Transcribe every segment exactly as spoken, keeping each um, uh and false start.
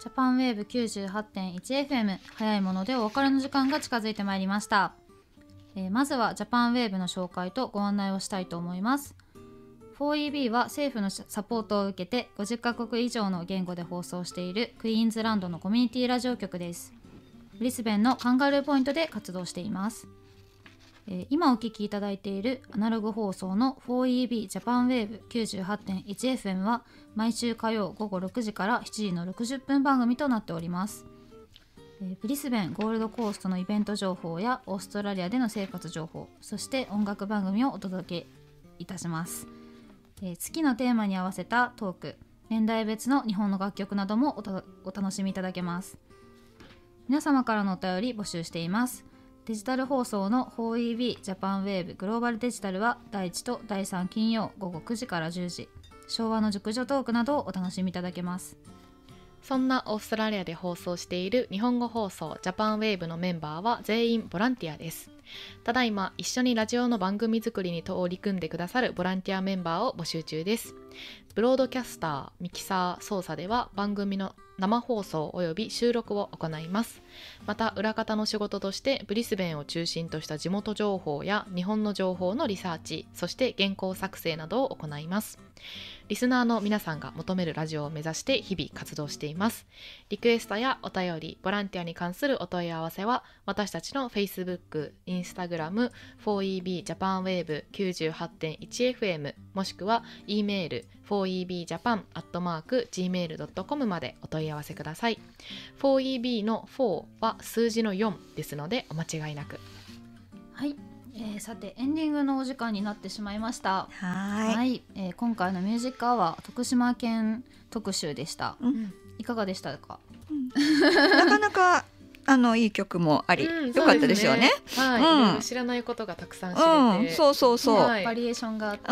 ジャパンウェーブ きゅうじゅうはちてんいちエフエム 早いものでお別れの時間が近づいてまいりました。えー、まずはジャパンウェーブの紹介とご案内をしたいと思います。 フォーイービー は政府のサポートを受けてごじゅっカ国以上の言語で放送しているクイーンズランドのコミュニティラジオ局です。ブリスベンのカンガルーポイントで活動しています。えー、今お聞きいただいているアナログ放送の フォーイービー ジャパンウェーブ きゅうじゅうはちてんいちエフエム は毎週火曜午後ろくじからしちじのろくじゅっぷん番組となっております。えー、ブリスベンゴールドコーストのイベント情報やオーストラリアでの生活情報、そして音楽番組をお届けいたします。えー、月のテーマに合わせたトーク、年代別の日本の楽曲なども お, たお楽しみいただけます。皆様からのお便り募集しています。デジタル放送の フォーイービー ジャパンウェーブグローバルデジタルはだいいちとだいさん金曜午後くじからじゅうじ、昭和の熟女トークなどをお楽しみいただけます。 そんなオーストラリアで放送している日本語放送ジャパンウェーブのメンバーは全員ボランティアです。ただいま一緒にラジオの番組作りに取り組んでくださるボランティアメンバーを募集中です。ブロードキャスター、ミキサー、操作では番組の生放送および収録を行います。また裏方の仕事としてブリスベンを中心とした地元情報や日本の情報のリサーチ、そして原稿作成などを行います。リスナーの皆さんが求めるラジオを目指して日々活動しています。リクエストやお便り、ボランティアに関するお問い合わせは私たちの Facebook、Instagram、フォーイービー ジャパンウェーブ きゅうじゅうはちてんいちエフエム もしくは E メール フォーイービージャパン アットマーク ジーメールドットコム までお問い合わせください。フォーイービー のフォーは数字のよんですのでお間違いなく。 はい、えー、さてエンディングのお時間になってしまいました。 はい、 はい、えー、今回のミュージックアワー徳島県特集でした、 うん、 いかがでしたか？ うん、なかなかあのいい曲もあり、うん、よかったですよね。 はい、うん、いろいろ知らないことがたくさん知れて、 うん、そうそうそう、 はい、バリエーションがあって、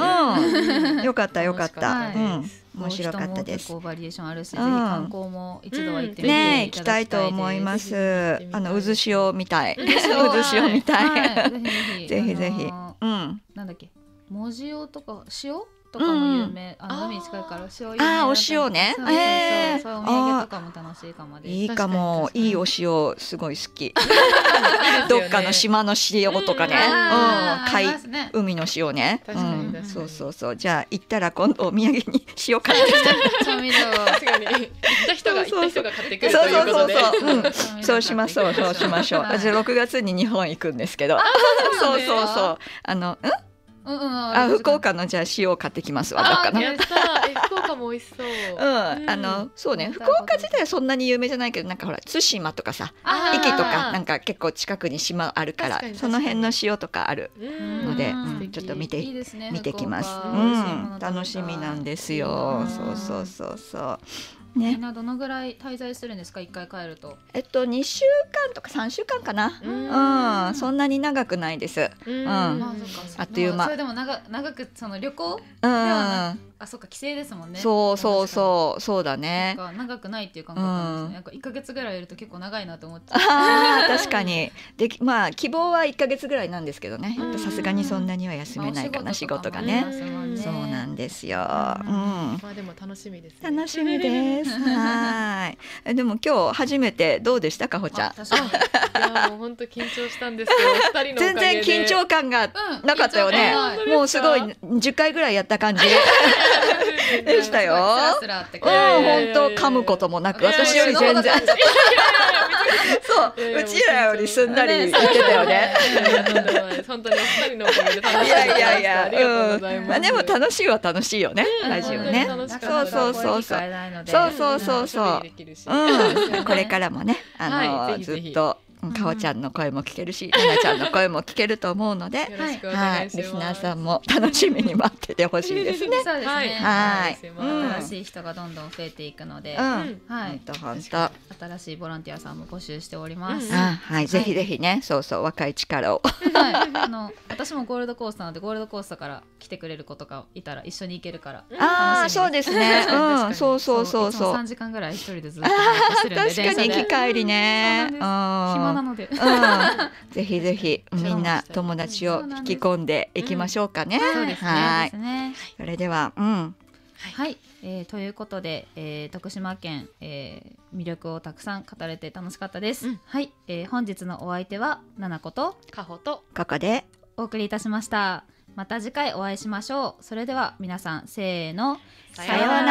うん、よかったよかった、 はい、 うん、面白かったです。 結構バリエーションあるし、うん、ぜひ観光も一度は行ってみていただきたいです。 ね、行きたいと思います。あの渦潮みたい、渦潮みたい、はい、ぜひぜひぜひ、うん、 なんだっけ、文字塩とか塩とかも有名、うん、あの海に近いから塩有名。 ああ、お塩ね。 そうそうそう、えー、そうお土産とかも楽しいかもです。 いいかも、いいお塩すごい好き。どっかの島の塩とかね、うん、海、ね、海の塩ね。 確かに確かに、 うん、そうそうそう。じゃあ行ったら今度お土産に塩買ってきた。 調味料確かに行った人が行った人が買ってくるということで、 そうそうそう、うん、そうしましょう、そうしましょう。私ろくがつに日本行くんですけど、そうそうそう、あの、ん？ うんうん、 あ、福岡のじゃあ塩を買ってきますわ。だからやったえ福岡も美味しそう。 うん、あのそうね、福岡自体はそんなに有名じゃないけど、なんかほら対馬とかさ、壱岐とかなんか結構近くに島あるから、その辺の塩とかあるので、うん、ちょっと見ていいですね、見てきます。うん、楽しみなんですよ。そうそうそうそう。ね、 みんなどのぐらい滞在するんですか、一回帰ると？ えっとにしゅうかんとかさんしゅうかんかな。うん、うん、そんなに長くないです。うん、うん、まあ、あっという間。 それでも長長くその旅行ではな、あ、そっか、帰省ですもんね。 そうそうそう、そうだね。 長くないっていう感覚なんですね。なんかいっかげつぐらいいると結構長いなと思って。 ああ、確かに。で、まあ希望はいっかげつぐらいなんですけどね。さすがにそんなには休めないかな、まあ、仕事がね。そうなんですよ。うん。 まあでも楽しみですね。 楽しみです。はい。でも今日初めてどうでしたか、ほちゃん？ いやもう本当緊張したんですけど、ふたりのおかげで全然緊張感がなかったよね。もうすごいじゅっかいぐらいやった感じでしたよ。うん、本当噛むこともなく、私より全然。そう、うちらよりすんなり言ってたよね。 本当にお二人のおかげで楽しかった。いやいやいや、 ありがとうございます。 まあでも楽しいは楽しいよね、ラジオね。そうそうそうそう。そうそうそうそう。うん、これからもね、あのずっと。かおちゃんの声も聞けるし、ななちゃんの声も聞けると思うので、はい、リスナーさんも楽しみに待っててほしいですね。 そうですね。はい、新しい人がどんどん増えていくので、はい、 本当新しいボランティアさんも募集しております。 はい、ぜひぜひね、そうそう、若い力を。 はい、あの私もゴールドコースターなので、ゴールドコースターから来てくれる子とかいたら一緒に行けるから。 ああ、そうですね。うん、そうそうそうそう。 さんじかんぐらい一人でずっと走るんで。 確かに行き帰りね。 暇なので。 ぜひぜひみんな友達を引き込んでいきましょうかね。 そうですね。 それでは、うん、 はい、 えー、ということで、えー、徳島県、えー、魅力をたくさん語れて楽しかったです、うん、はい、えー、本日のお相手はななことかほとここでお送りいたしました。また次回お会いしましょう。それでは皆さんせーの、 さようなら。